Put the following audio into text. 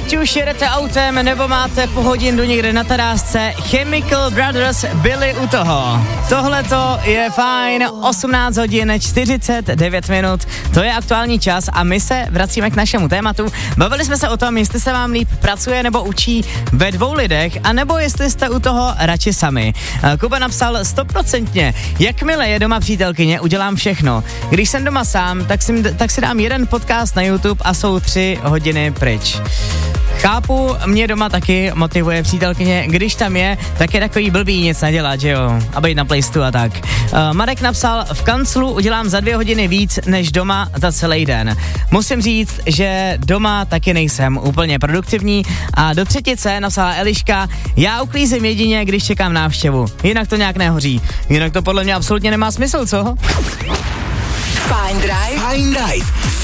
Ať už jedete autem, nebo máte po hodinu někde na terásce, Chemical Brothers byli u toho. Tohleto je fajn, 18 hodin 49 minut, to je aktuální čas a my se vracíme k našemu tématu. Bavili jsme se o tom, jestli se vám líp pracuje nebo učí ve dvou lidech, anebo jestli jste u toho radši sami. Kuba napsal 100%, jakmile je doma přítelkyně, udělám všechno. Když jsem doma sám, tak si dám jeden podcast na YouTube a jsou 3 hodiny pryč. Chápu, mě doma taky motivuje přítelkyně, když tam je, tak je takový blbý nic nedělat, že jo, a být na playstu a tak. Marek napsal, v kanclu udělám za 2 hodiny víc, než doma za celý den. Musím říct, že doma taky nejsem úplně produktivní a do třetice napsala Eliška, já uklízím jedině, když čekám návštěvu, jinak to nějak nehoří. Jinak to podle mě absolutně nemá smysl, co? Fajn Drive